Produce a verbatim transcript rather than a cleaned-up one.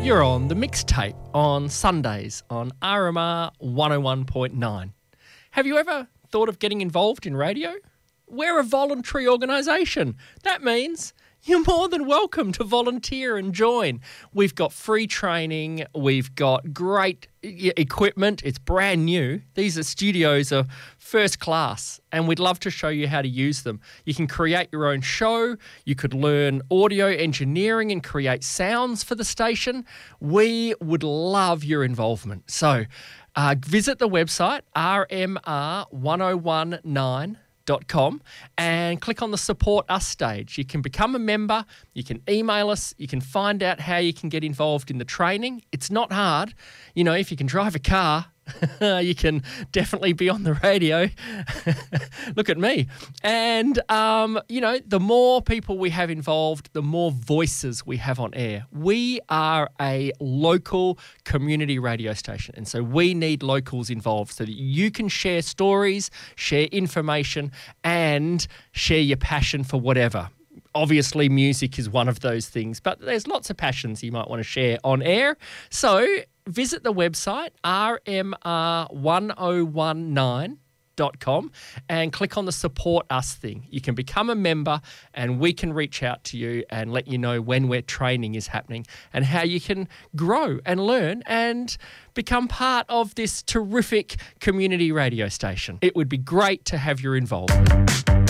You're on the mixtape on Sundays on R M R one oh one point nine. Have you ever thought of getting involved in radio? We're a voluntary organisation. That means you're more than welcome to volunteer and join. We've got free training. We've got great e- equipment. It's brand new. These are studios are first class, and we'd love to show you how to use them. You can create your own show. You could learn audio engineering and create sounds for the station. We would love your involvement. So uh, visit the website, R M R one oh one nine dot com, and click on the Support Us stage. You can become a member, you can email us, you can find out how you can get involved in the training. It's not hard. You know, if you can drive a car, you can definitely be on the radio. Look at me. And, um, you know, the more people we have involved, the more voices we have on air. We are a local community radio station, and so we need locals involved so that you can share stories, share information, and share your passion for whatever. Obviously, music is one of those things, but there's lots of passions you might want to share on air. So visit the website, R M R one oh one nine dot com, and click on the Support Us thing. You can become a member, and we can reach out to you and let you know when we're training is happening and how you can grow and learn and become part of this terrific community radio station. It would be great to have your involvement.